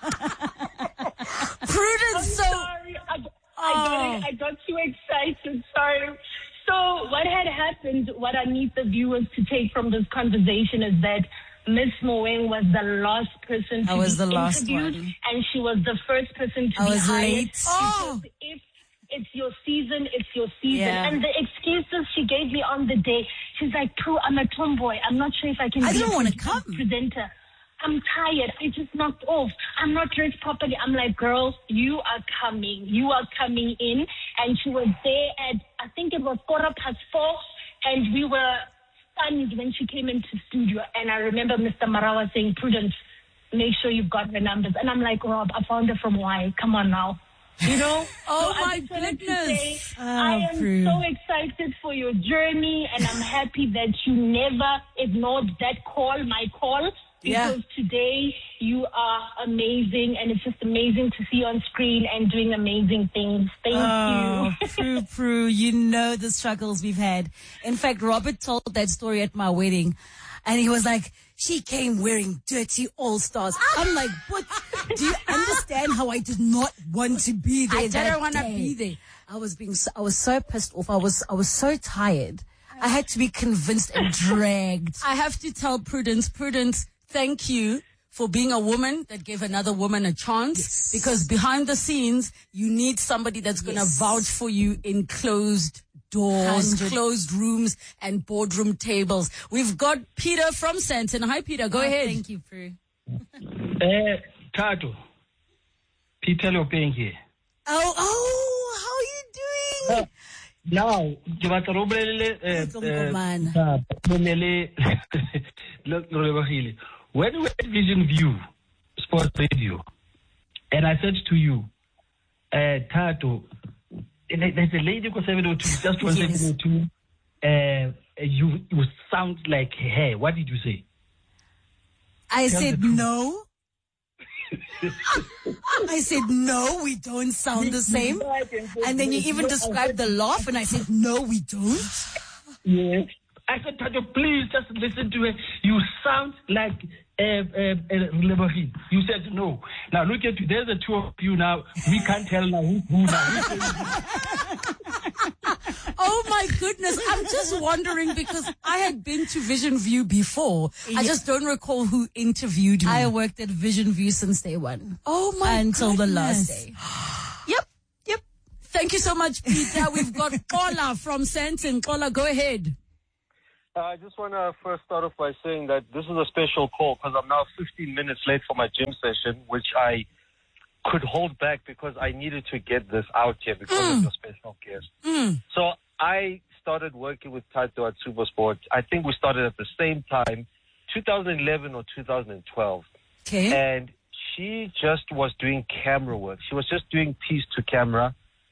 S13: Prudence,
S15: I'm
S13: so...
S15: sorry. I, I, got, I got too excited. Sorry. So what had happened, what I need the viewers to take from this conversation is that Miss Moeng was the last person to
S14: I was
S15: be
S14: the last
S15: interviewed,
S14: one.
S15: and she was the first person to
S14: I
S15: be
S14: was
S15: hired.
S14: late.
S15: Oh. If it's your season, it's your season.
S14: Yeah.
S15: And the excuses she gave me on the day, she's like, Prue, I'm a tomboy. I'm not sure if I can
S14: I
S15: be
S14: don't
S15: a
S14: wanna
S15: pre-
S14: come.
S15: presenter. I'm tired. I just knocked off. I'm not dressed properly. I'm like, girl, you are coming. You are coming in. And she was there at, I think it was quarter past four. And we were stunned when she came into studio. And I remember Mister Marawa saying, Prudence, make sure you've got her numbers. And I'm like, Rob, I found her from Y. Come on now. You know?
S13: Oh,
S15: So I
S13: my
S15: just wanted to
S13: goodness.
S15: say,
S14: Oh,
S15: I am
S14: Prue.
S15: so excited for your journey. And I'm happy that you never ignored that call, my call.
S14: Yeah.
S15: Because today you are amazing, and it's just amazing to see you on screen and doing amazing things. Thank
S14: Oh,
S15: you.
S14: Prue, Prue, you know the struggles we've had. In fact, Robert told that story at my wedding, and he was like, she came wearing dirty All-Stars. I'm like, what? Do you understand how I did not want to be there?
S13: I
S14: that
S13: didn't want to
S14: day?
S13: be there.
S14: I was being, so, I was so pissed off. I was, I was so tired. I had to be convinced and dragged.
S13: I have to tell Prudence, Prudence, thank you for being a woman that gave another woman a chance.
S14: Yes.
S13: Because behind the scenes, you need somebody that's going to
S14: Yes.
S13: vouch for you in closed doors,
S14: Hundred.
S13: closed rooms, and boardroom tables. We've got Peter from Santon. Hi, Peter. Go
S14: Oh,
S13: ahead.
S14: Thank you, Prue.
S16: Eh, Tato, Peter Lopeng here.
S14: Oh, oh, how are you doing?
S16: Uh, now, ke batla re o bolelele, eh,
S14: It's Nkomana.
S16: eh, Bonele- le- Relebogile. When we had Vision View Sports Radio, and I said to you, uh, Tato, and there- there's a lady called seven oh two, just one
S14: Yes.
S16: seven oh two, uh, you, you sound like her. What did you say?
S14: I
S16: Tell
S14: said
S16: the truth.
S14: no. I said no, we don't sound the same. And then you even described the laugh, and I said no, we don't.
S16: Yes. I said, Tato, please just listen to it. You sound like uh, uh, uh, Lebohine. You said no. Now look at you. There's the two of you now. We can't tell now who's who now.
S13: Oh my goodness. I'm just wondering because I had been to Vision View before. I just don't recall who interviewed me.
S14: I worked at Vision View since day one.
S13: Oh my
S14: Until
S13: goodness.
S14: the last day.
S13: Yep, yep. Thank you so much, Peter. We've got Kola from Sandton. Kola, go ahead.
S17: Uh, I just want to first start off by saying that this is a special call because I'm now fifteen minutes late for my gym session, which I could hold back because I needed to get this out here because mm. of your special guest.
S13: Mm.
S17: So I started working with Tato at Supersport. I think we started at the same time, two thousand eleven or two thousand twelve.
S13: Okay.
S17: And she just was doing camera work. She was just doing piece to camera.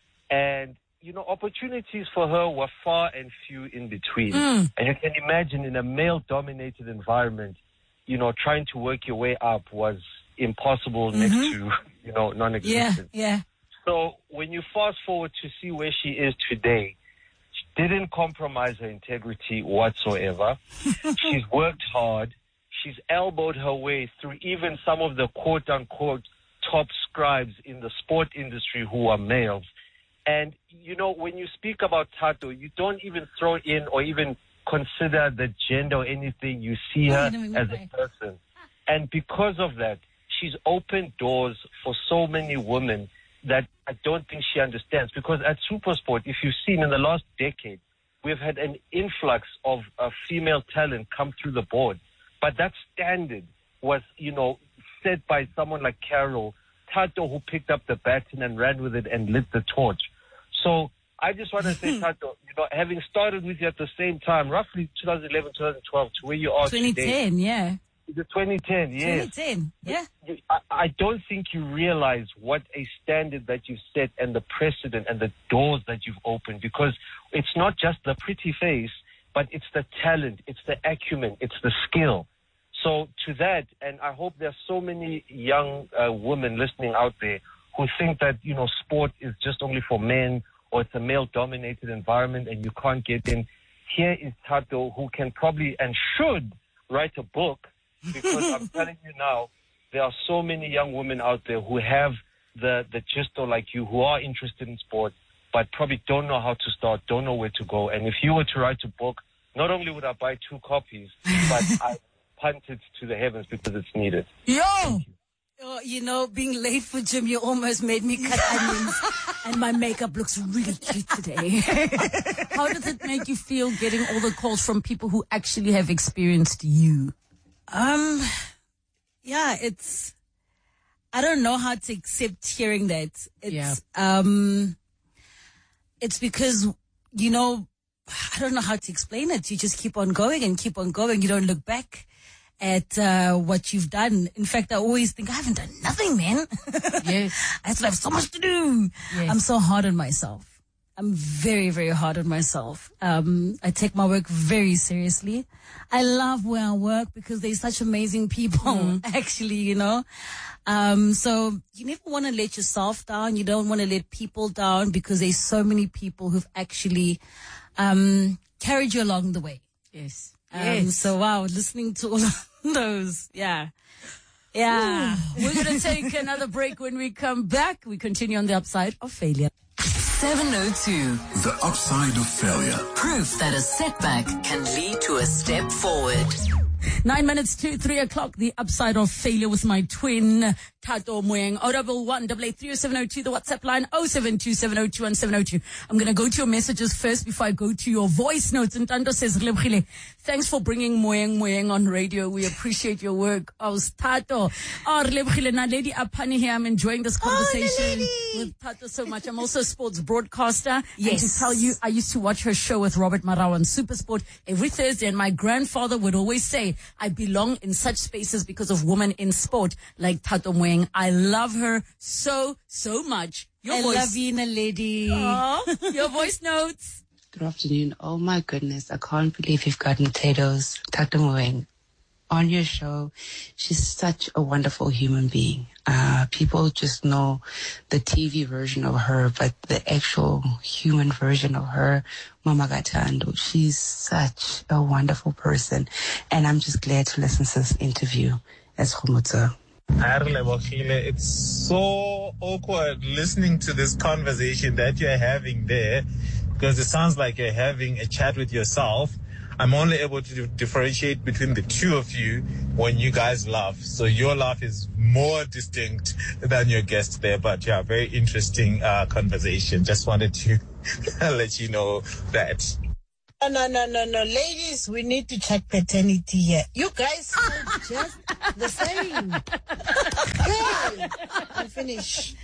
S17: And you know, opportunities for her were far and few in between.
S13: Mm.
S17: And you can imagine in a male-dominated environment, you know, trying to work your way up was impossible
S13: Mm-hmm.
S17: next to, you know, non-existent.
S13: Yeah, yeah.
S17: So when you fast forward to see where she is today, she didn't compromise her integrity whatsoever. She's worked hard. She's elbowed her way through even some of the quote-unquote top scribes in the sport industry who are males. And, you know, when you speak about Tato, you don't even throw in or even consider the gender or anything. You see her as a person. And because of that, she's opened doors for so many women that I don't think she understands. Because at Supersport, if you've seen in the last decade, we've had an influx of uh, female talent come through the board. But that standard was, you know, set by someone like Carol Tato, who picked up the baton and ran with it and lit the torch. So I just want to say, Tato, you know, having started with you at the same time, roughly twenty eleven, twenty twelve, to where you are
S13: twenty ten,
S17: today.
S13: yeah.
S17: The twenty ten, yes.
S13: twenty ten, yeah.
S17: I, I don't think you realize what a standard that you've set and the precedent and the doors that you've opened, because it's not just the pretty face, but it's the talent, it's the acumen, it's the skill. So to that, and I hope there's so many young uh, women listening out there who think that, you know, sport is just only for men or it's a male-dominated environment and you can't get in. Here is Tato, who can probably and should write a book, because I'm telling you now, there are so many young women out there who have the, the gisto like you, who are interested in sport, but probably don't know how to start, don't know where to go. And if you were to write a book, not only would I buy two copies, but I punt it to the heavens because it's needed.
S13: Yo!
S14: Oh, you know, being late for gym, you almost made me cut onions, and my makeup looks really cute today.
S13: How does it make you feel getting all the calls from people who actually have experienced you?
S14: Um, yeah, it's, I don't know how to accept hearing that. It's,
S13: Yeah.
S14: um, it's because, you know, I don't know how to explain it. You just keep on going and keep on going. You don't look back at uh, what you've done. In fact, I always think, I haven't done nothing, man.
S13: Yes.
S14: I still have so much to do.
S13: Yes.
S14: I'm so hard on myself. I'm very, very hard on myself. Um, I take my work very seriously. I love where I work because there's such amazing people, actually, you know. Um, so you never want to let yourself down. You don't want to let people down because there's so many people who've actually um, carried you along the way.
S13: Yes.
S14: Um,
S13: Yes.
S14: So, wow, listening to all of those, yeah. Yeah.
S13: We're going to take another break. When we come back, we continue on the upside of failure.
S12: seven oh two.
S11: The upside of failure.
S12: Proof that a setback can lead to a step forward.
S13: Nine minutes to three o'clock, the upside of failure with my twin, Tato Moeng. O double one, double eight, three oh seven oh two, the WhatsApp line, oh seven two, seven oh two, one seven oh two. I'm going to go to your messages first before I go to your voice notes. And Tando says, Rebkhile, thanks for bringing Moeng Moeng on radio. We appreciate your work. Oh, Tato. Oh, Rebkhile, now Lady Apani here. I'm enjoying this conversation
S14: oh,
S13: with Tato so much. I'm also a sports broadcaster.
S14: Yes.
S13: And to tell you, I used to watch her show with Robert Marau on Supersport every Thursday. And my grandfather would always say, I belong in such spaces because of women in sport like Tato Moeng. I love her so, so much. Your
S14: I
S13: voice.
S14: love you, lady.
S13: Aw, your voice notes.
S18: Good afternoon. Oh my goodness, I can't believe you've gotten potatoes. Tato Moeng. on your show. She's such a wonderful human being. Uh, people just know the T V version of her, but the actual human version of her, Mama Gatando, she's such a wonderful person. And I'm just glad to listen to this interview as Khomotso.
S19: It's so awkward listening to this conversation that you're having there, because it sounds like you're having a chat with yourself. I'm only able to differentiate between the two of you when you guys laugh. So your laugh is more distinct than your guest there. But yeah, very interesting uh, conversation. Just wanted to let you know that.
S14: No, no, no, no, no. Ladies, we need to check paternity here. You guys sound just the same. Hey, I'm finished.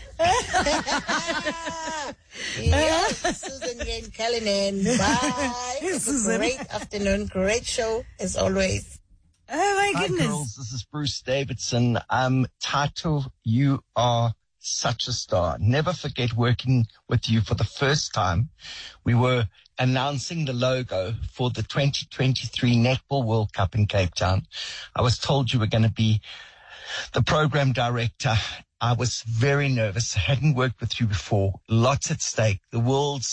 S14: Yeah, Susan Jane Callanan. Bye. It's a great afternoon, great show as always.
S20: Oh my
S14: Hi,
S20: goodness.
S14: girls,
S20: this is Bruce Davidson. Um, Tato, you are such a star. Never forget working with you for the first time. We were announcing the logo for the twenty twenty-three Netball World Cup in Cape Town. I was told you were going to be the program director. I was very nervous. I hadn't worked with you before. Lots at stake. The world's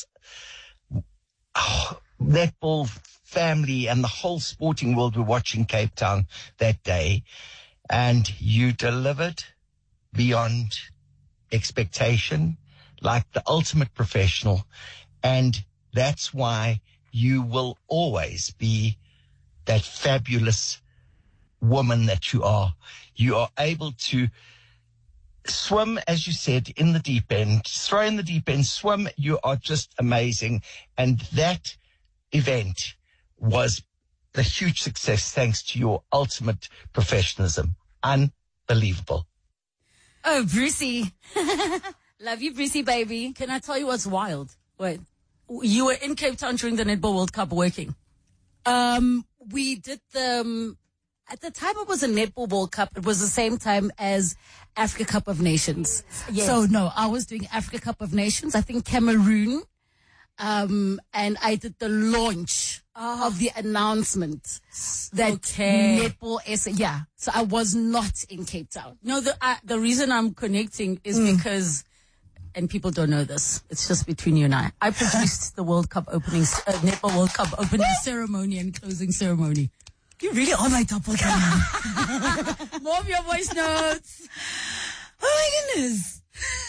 S20: oh, netball family and the whole sporting world were watching Cape Town that day. And you delivered beyond expectation, like the ultimate professional. And that's why you will always be that fabulous woman that you are. You are able to swim, as you said, in the deep end, throw in the deep end, swim. You are just amazing. And that event was a huge success thanks to your ultimate professionalism. Unbelievable.
S13: Oh, Brucey. Love you, Brucey, baby. Can I tell you what's wild? Wait. You were in Cape Town during the Netball World Cup working. Um, we did the, um, at the time it was a Netball World Cup. It was the same time as Africa Cup of Nations.
S14: Yes.
S13: So no, I was doing Africa Cup of Nations. I think Cameroon. Um, and I did the launch
S14: Oh.
S13: of the announcement that
S14: Okay.
S13: Netball S A. Yeah. So I was not in Cape Town. No, the, uh, the reason I'm connecting is
S14: Mm.
S13: because, and people don't know this, it's just between you and I. I produced the World Cup opening, uh, Netball World Cup opening ceremony and closing ceremony.
S14: You really are my doppelganger.
S13: More of your voice notes.
S14: Oh my goodness.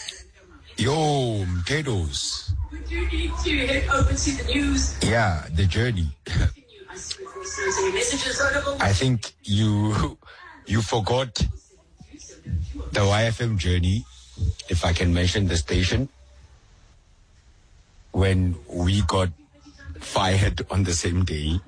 S21: Yo, Mkedos.
S22: We do need to head over to the news.
S21: Yeah, the journey. I think you you forgot the Y F M journey, if I can mention the station, when we got fired on the same day,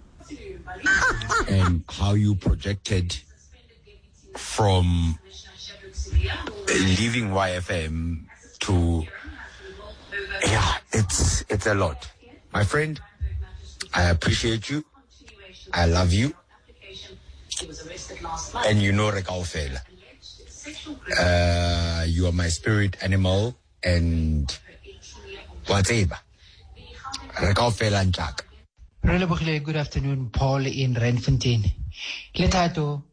S21: and how you projected from leaving Y F M to, yeah, it's it's a lot. My friend, I appreciate you. I love you. And you know Rekaufela. Uh, you are my spirit animal and whatever. Rekaufela Njaka.
S23: Relebohile, good afternoon, Paul in Randfontein. Letato,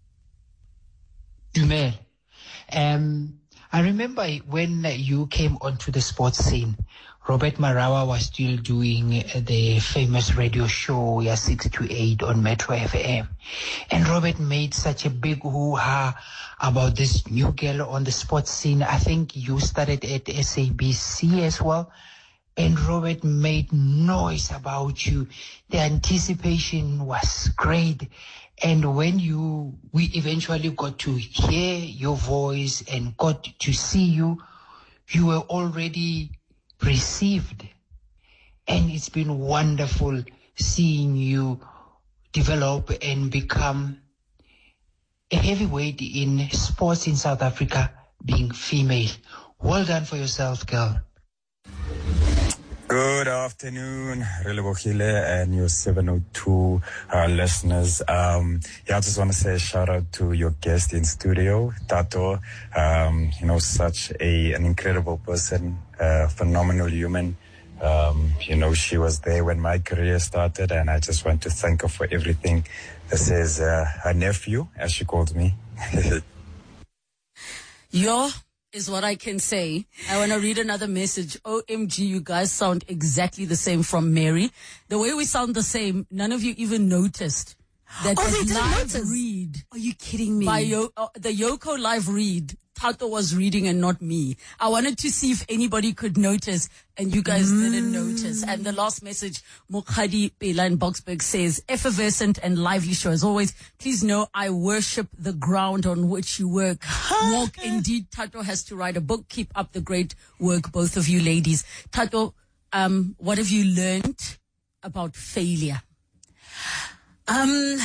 S23: Dumel. Um, I remember when you came onto the sports scene, Robert Marawa was still doing the famous radio show, yeah, six to eight on Metro F M. And Robert made such a big hoo-ha about this new girl on the sports scene. I think you started at S A B C as well. And Robert made noise about you. The anticipation was great. And when you, we eventually got to hear your voice and got to see you, you were already received. And it's been wonderful seeing you develop and become a heavyweight in sports in South Africa, being female. Well done for yourself, girl.
S24: Good afternoon, Relebohile and your seven oh two uh, listeners. Um, yeah, I just want to say a shout out to your guest in studio, Tato. Um, you know, such a an incredible person, uh, phenomenal human, Um, you know, she was there when my career started, and I just want to thank her for everything. This is uh, her nephew, as she called me.
S13: Yo is what I can say. I want to read another message. O M G, you guys sound exactly the same from Mary. The way we sound the same, none of you even noticed that
S14: Oh, they
S13: the
S14: didn't
S13: live
S14: notice?
S13: read.
S14: Are you kidding me?
S13: By Yo- uh, the Yoko live read, Tato was reading and not me. I wanted to see if anybody could notice, and you guys
S14: Mm.
S13: didn't notice. And the last message, Mokhadi Pela in Boxburg says, effervescent and lively show as always. Please know I worship the ground on which you work. Walk. Indeed, Tato has to write a book. Keep up the great work, both of you ladies. Tato, um, what have you learned about failure?
S14: Um,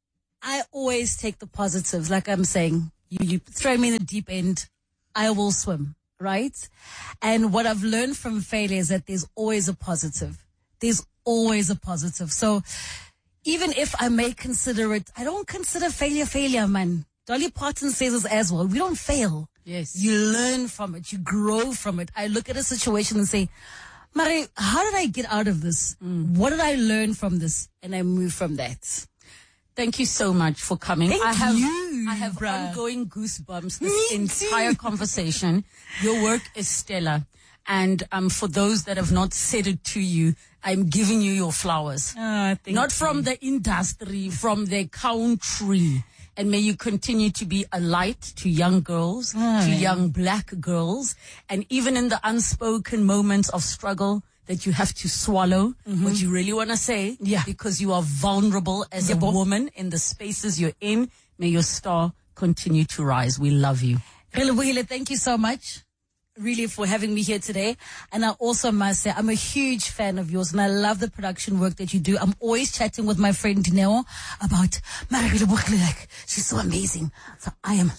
S14: I always take the positives. Like I'm saying, you, you throw me in the deep end, I will swim, right? And what I've learned from failure is that there's always a positive. There's always a positive. So even if I may consider it, I don't consider failure failure, man. Dolly Parton says this as well. We don't fail.
S13: Yes.
S14: You learn from it. You grow from it. I look at a situation and say, Mari, how did I get out of this?
S13: Mm.
S14: What did I learn from this? And I move from that.
S13: Thank you so much for coming.
S14: Thank
S13: I have,
S14: you,
S13: I have
S14: bruh.
S13: ongoing goosebumps this
S14: Me
S13: entire
S14: too.
S13: conversation. Your work is stellar. And um, for those that have not said it to you, I'm giving you your flowers.
S14: Ah, thank
S13: Not
S14: you.
S13: from the industry, from the country. And may you continue to be a light to young girls,
S14: Ah,
S13: to
S14: man.
S13: young black girls. And even in the unspoken moments of struggle that you have to swallow what you really want to say,
S14: Yeah.
S13: because you are vulnerable as a
S14: Yebo.
S13: woman in the spaces you're in. May your star continue to rise. We love you.
S14: Relebohile, thank you so much, really, for having me here today. And I also must say, I'm a huge fan of yours, and I love the production work that you do. I'm always chatting with my friend Dineo about Mari Relebohile, like, she's so amazing. So I am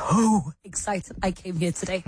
S14: so excited I came here today.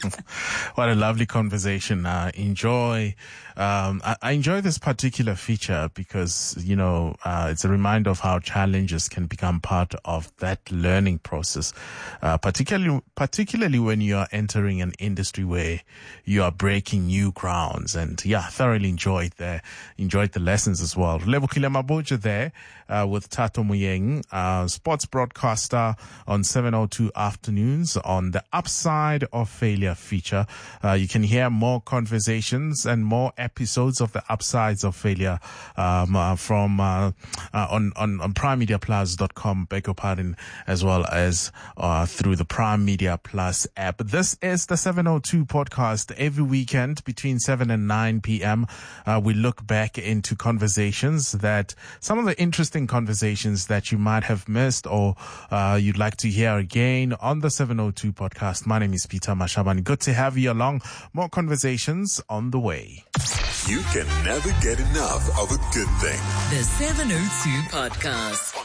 S3: What a lovely conversation. Uh, enjoy. Um, I, I enjoy this particular feature because, you know, uh, it's a reminder of how challenges can become part of that learning process, uh, particularly, particularly when you are entering an industry where you are breaking new grounds. And yeah, thoroughly enjoyed the, enjoyed the lessons as well. Relebohile Mabotja there, uh, with Tato Moyeng, uh, sports broadcaster on seven oh two afternoons on the Upside of Failure feature. Uh, you can hear more conversations and more episodes of the Upsides of Failure, um, uh, from, uh, uh, on, on, on prime media plus dot com, beg your pardon, as well as, uh, through the Prime Media Plus app. This is the seven oh two podcast. Every weekend between seven and nine p.m. Uh, we look back into conversations that, some of the interesting conversations that you might have missed or, uh, you'd like to hear again on the seven oh two podcast. My name is Peter Mashabani. Good to have you along. More conversations on the way.
S11: You can never get enough of a good thing.
S12: The seven oh two Podcast.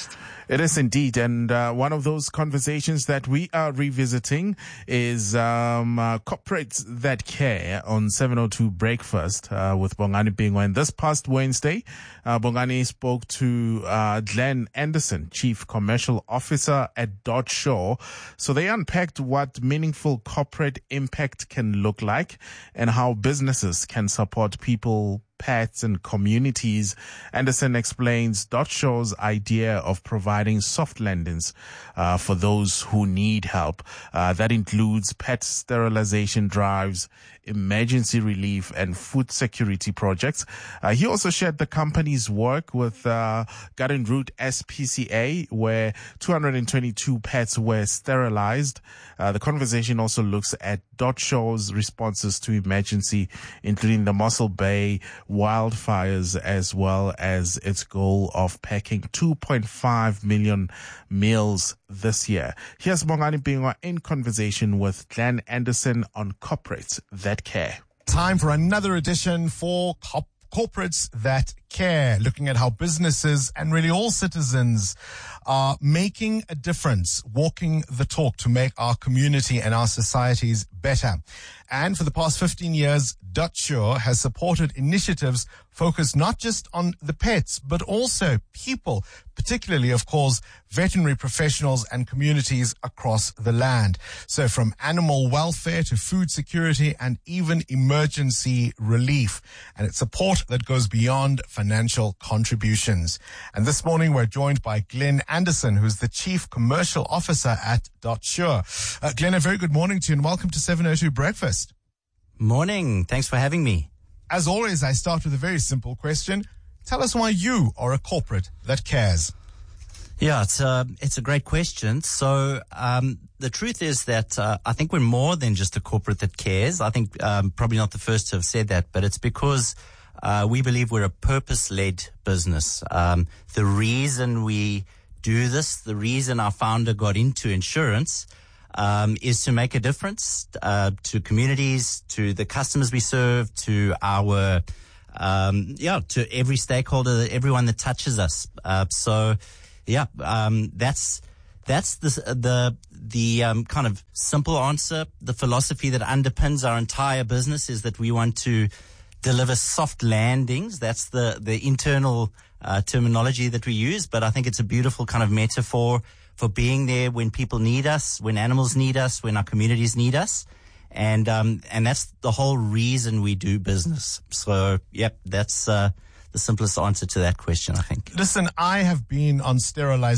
S3: It is indeed, and uh, one of those conversations that we are revisiting is um, uh, corporates that care on seven oh two Breakfast uh, with Bongani Bingwa. And this past Wednesday, uh, Bongani spoke to uh, Glenn Anderson, Chief Commercial Officer at Dodge Shaw. So they unpacked what meaningful corporate impact can look like and how businesses can support people, pets and communities. Anderson explains Dodge Shaw's idea of providing soft landings uh, for those who need help. Uh, that includes pet sterilization drives, emergency relief and food security projects. Uh, he also shared the company's work with uh, Garden Route S P C A, where two hundred twenty-two pets were sterilized. Uh, the conversation also looks at Dodge Shaw's responses to emergency, including the Mossel Bay wildfires, as well as its goal of packing two point five million meals this year. Here's Bongani Bingwa in conversation with Glenn Anderson on corporates that care.
S1: Time for another edition for cop- corporates that care, looking at how businesses and really all citizens are making a difference, walking the talk to make our community and our societies better. And for the past fifteen years, DotSure has supported initiatives focused not just on the pets, but also people, particularly, of course, veterinary professionals and communities across the land. So from animal welfare to food security and even emergency relief. And it's support that goes beyond financial contributions. And this morning we're joined by Glenn Anderson, who's the Chief Commercial Officer at DotSure. Uh, Glenn, a very good morning to you and welcome to seven oh two Breakfast.
S2: Morning. Thanks for having me.
S1: As always, I start with a very simple question. Tell us why you are a corporate that cares.
S2: Yeah, it's a, it's a great question. So, um, the truth is that, uh, I think we're more than just a corporate that cares. I think, um, probably not the first to have said that, but it's because, uh, we believe we're a purpose-led business. Um, the reason we do this, the reason our founder got into insurance, um, is to make a difference, uh, to communities, to the customers we serve, to our, um, yeah, to every stakeholder, everyone that touches us. Uh, so, yeah, um, that's, that's the, the, the, um, kind of simple answer. The philosophy that underpins our entire business is that we want to deliver soft landings. That's the, the internal, uh, terminology that we use, but I think it's a beautiful kind of metaphor for being there when people need us, when animals need us, when our communities need us. And, um, and that's the whole reason we do business. So, yep, that's, uh, the simplest answer to that question, I think.
S1: Listen, I have been on sterilized